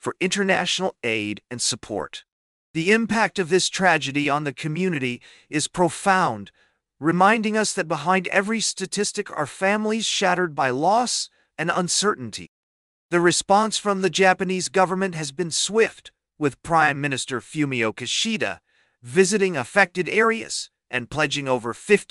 for international aid and support. The impact of this tragedy on the community is profound, reminding us that behind every statistic are families shattered by loss and uncertainty. The response from the Japanese government has been swift, with Prime Minister Fumio Kishida visiting affected areas and pledging over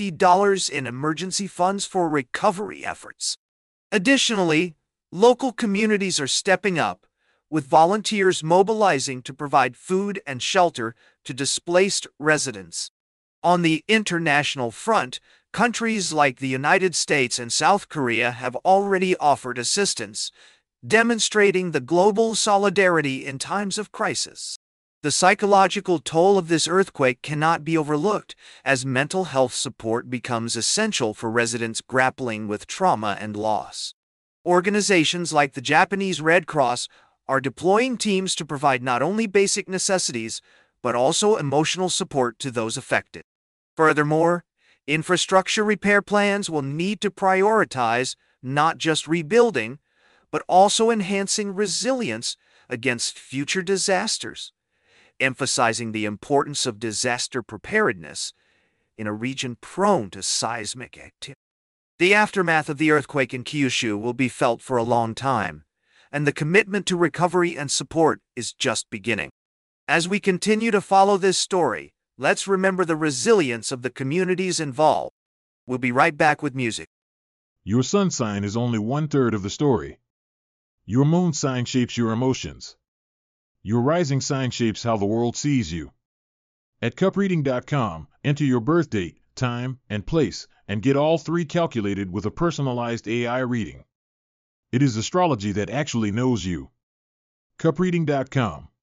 $50 in emergency funds for recovery efforts. Additionally, local communities are stepping up, with volunteers mobilizing to provide food and shelter to displaced residents. On the international front, countries like the United States and South Korea have already offered assistance, demonstrating the global solidarity in times of crisis. The psychological toll of this earthquake cannot be overlooked, as mental health support becomes essential for residents grappling with trauma and loss. Organizations like the Japanese Red Cross are deploying teams to provide not only basic necessities, but also emotional support to those affected. Furthermore, infrastructure repair plans will need to prioritize not just rebuilding, but also enhancing resilience against future disasters, emphasizing the importance of disaster preparedness in a region prone to seismic activity. The aftermath of the earthquake in Kyushu will be felt for a long time, and the commitment to recovery and support is just beginning. As we continue to follow this story, let's remember the resilience of the communities involved. We'll be right back with music. Your sun sign is only 1/3 of the story. Your moon sign shapes your emotions. Your rising sign shapes how the world sees you. At cupreading.com, enter your birth date, time, and place, and get all three calculated with a personalized AI reading. It is astrology that actually knows you. cupreading.com